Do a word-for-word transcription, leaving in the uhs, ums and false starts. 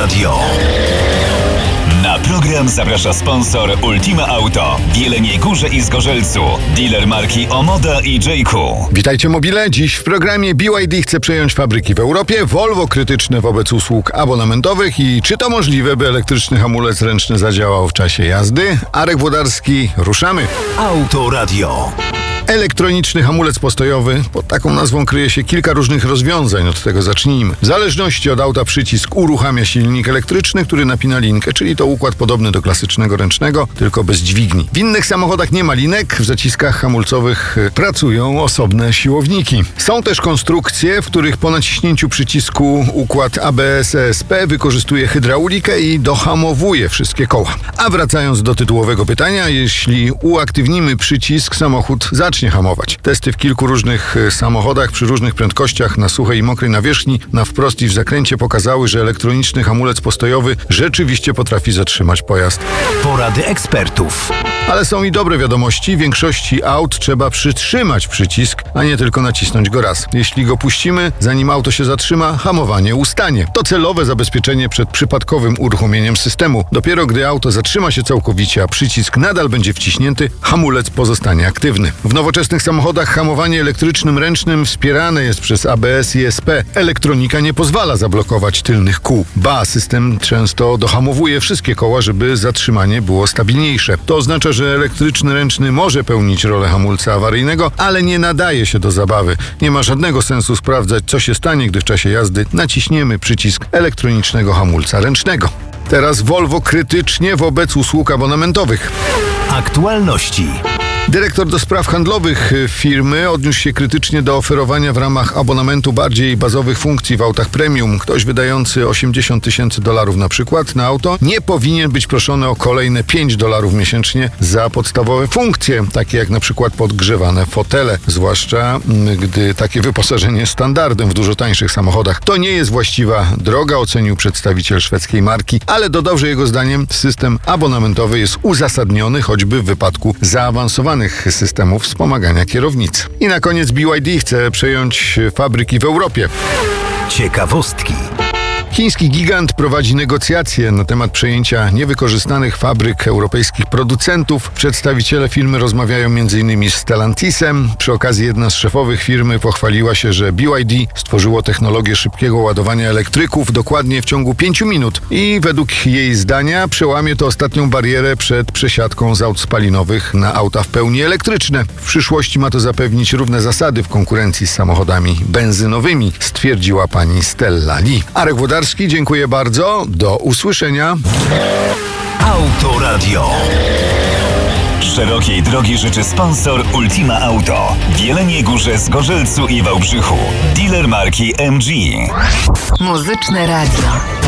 Autoradio. Na program zaprasza sponsor Ultima Auto w Jeleniej Górze i Zgorzelcu. Dealer marki Omoda i Jayku. Witajcie mobile. Dziś w programie B Y D chce przejąć fabryki w Europie. Volvo krytyczne wobec usług abonamentowych i czy to możliwe, by elektryczny hamulec ręczny zadziałał w czasie jazdy? Arek Włodarski, ruszamy. Autoradio. Elektroniczny hamulec postojowy. Pod taką nazwą kryje się kilka różnych rozwiązań. Od tego zacznijmy. W zależności od auta przycisk uruchamia silnik elektryczny, który napina linkę, czyli to układ podobny do klasycznego ręcznego, tylko bez dźwigni. W innych samochodach nie ma linek. W zaciskach hamulcowych pracują osobne siłowniki. Są też konstrukcje, w których po naciśnięciu przycisku układ A B S E S P wykorzystuje hydraulikę i dohamowuje wszystkie koła. A wracając do tytułowego pytania, jeśli uaktywnimy przycisk, samochód zacznie hamować. Testy w kilku różnych samochodach przy różnych prędkościach na suchej i mokrej nawierzchni, na wprost i w zakręcie pokazały, że elektroniczny hamulec postojowy rzeczywiście potrafi zatrzymać pojazd. Porady ekspertów. Ale są i dobre wiadomości. W większości aut trzeba przytrzymać przycisk, a nie tylko nacisnąć go raz. Jeśli go puścimy, zanim auto się zatrzyma, hamowanie ustanie. To celowe zabezpieczenie przed przypadkowym uruchomieniem systemu. Dopiero gdy auto zatrzyma się całkowicie, a przycisk nadal będzie wciśnięty, hamulec pozostanie aktywny. W nowoczesnych samochodach hamowanie elektrycznym ręcznym wspierane jest przez A B S i E S P. Elektronika nie pozwala zablokować tylnych kół. Ba, system często dohamowuje wszystkie koła, żeby zatrzymanie było stabilniejsze. To oznacza, że elektryczny ręczny może pełnić rolę hamulca awaryjnego, ale nie nadaje się do zabawy. Nie ma żadnego sensu sprawdzać, co się stanie, gdy w czasie jazdy naciśniemy przycisk elektronicznego hamulca ręcznego. Teraz Volvo krytycznie wobec usług abonamentowych. Aktualności. Dyrektor do spraw handlowych firmy odniósł się krytycznie do oferowania w ramach abonamentu bardziej bazowych funkcji w autach premium. Ktoś wydający osiemdziesiąt tysięcy dolarów na przykład na auto nie powinien być proszony o kolejne pięć dolarów miesięcznie za podstawowe funkcje, takie jak na przykład podgrzewane fotele, zwłaszcza gdy takie wyposażenie jest standardem w dużo tańszych samochodach. To nie jest właściwa droga, ocenił przedstawiciel szwedzkiej marki, ale dodał, że jego zdaniem system abonamentowy jest uzasadniony choćby w wypadku zaawansowanych systemów wspomagania kierownicy. I na koniec B Y D chce przejąć fabryki w Europie. Ciekawostki. Chiński gigant prowadzi negocjacje na temat przejęcia niewykorzystanych fabryk europejskich producentów. Przedstawiciele firmy rozmawiają między innymi z Stellantisem. Przy okazji jedna z szefowych firmy pochwaliła się, że B Y D stworzyło technologię szybkiego ładowania elektryków dokładnie w ciągu pięciu minut i według jej zdania przełamie to ostatnią barierę przed przesiadką z aut spalinowych na auta w pełni elektryczne. W przyszłości ma to zapewnić równe zasady w konkurencji z samochodami benzynowymi, stwierdziła pani Stella Lee. Arek Włodarski, dziękuję bardzo. Do usłyszenia. Autoradio. Szerokiej drogi życzy sponsor Ultima Auto w Jeleniej Górze, Zgorzelcu i Wałbrzychu. Dealer marki M G. Muzyczne radio.